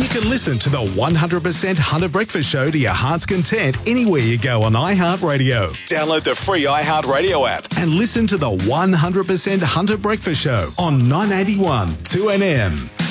You can listen to the 100% Hunter Breakfast Show to your heart's content anywhere you go on iHeartRadio. Download the free iHeartRadio app and listen to the 100% Hunter Breakfast Show on 981 2NM.